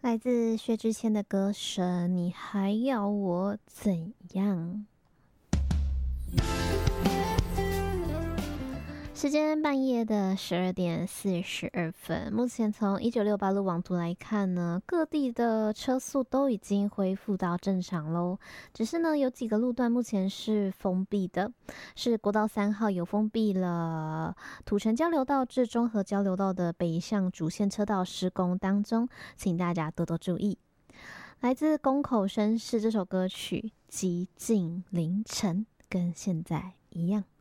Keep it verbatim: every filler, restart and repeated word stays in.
来自薛之谦的歌声，你还要我怎样？时间半夜的十二点四十二分。目前从一九六八路网图来看呢，各地的车速都已经恢复到正常喽。只是呢，有几个路段目前是封闭的，是国道三号有封闭了土城交流道至中和交流道的北向主线车道施工当中，请大家多多注意。来自宫口绅士这首歌曲《极尽凌晨》，跟现在一样。